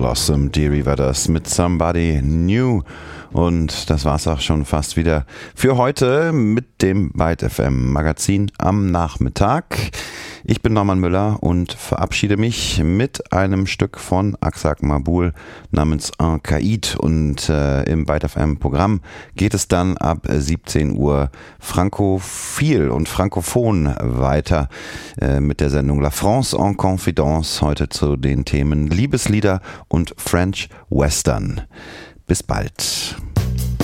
Blossom Deary war das mit Somebody New. Und das war's auch schon fast wieder für heute mit dem Byte FM Magazin am Nachmittag. Ich bin Norman Müller und verabschiede mich mit einem Stück von Aksak Mabul namens Un Caïd. Und im Byte FM Programm geht es dann ab 17 Uhr frankophil und frankophon weiter mit der Sendung La France en Confidence. Heute zu den Themen Liebeslieder und French Western. Bis bald.